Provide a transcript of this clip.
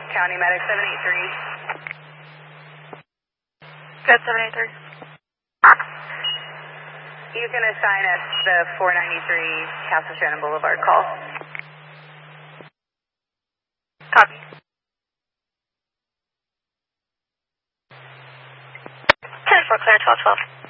County Medic 783. Good, 783. You can assign us the 493 Castle Shannon Boulevard call. Copy. 10-4, clear, 12-12.